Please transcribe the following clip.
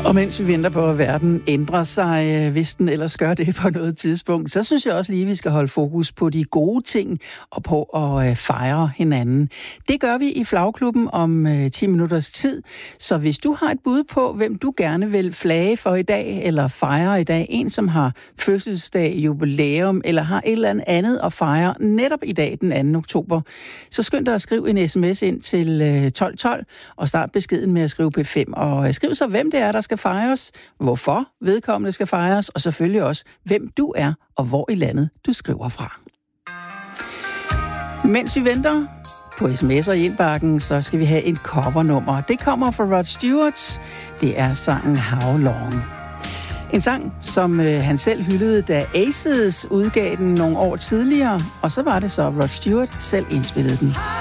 Og mens vi venter på, at verden ændrer sig, hvis den ellers gør det på noget tidspunkt, så synes jeg også lige, at vi skal holde fokus på de gode ting og på at fejre hinanden. Det gør vi i Flagklubben om 10 minutters tid. Så hvis du har et bud på, hvem du gerne vil flage for i dag, eller fejre i dag, en som har fødselsdag, jubilæum, eller har et eller andet at fejre netop i dag, den 2. oktober, så skynd dig at skrive en sms ind til 1212, og start beskeden med at skrive P5. Og skriv så, hvem det er, der skal fejres, hvorfor vedkommende skal fejres, og selvfølgelig også, hvem du er, og hvor i landet du skriver fra. Mens vi venter på sms'er i indbakken, så skal vi have et covernummer. Det kommer fra Rod Stewart. Det er sangen How Long. En sang, som han selv hyldede, da Aces udgav den nogle år tidligere, og så var det så, Rod Stewart selv indspillede den.